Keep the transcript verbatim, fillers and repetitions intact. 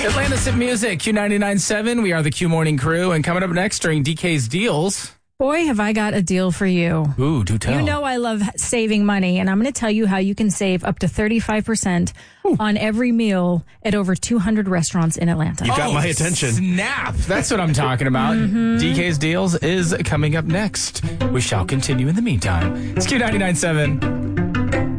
Atlantis at Music, Q ninety-nine point seven. We are the Q Morning Crew. And coming up next during D K's Deals. Boy, have I got a deal for you. Ooh, do tell. You know I love saving money, and I'm going to tell you how you can save up to thirty-five percent Ooh. On every meal at over two hundred restaurants in Atlanta. You got oh, my attention. Snap. That's what I'm talking about. mm-hmm. D K's Deals is coming up next. We shall continue in the meantime. It's Q ninety-nine point seven.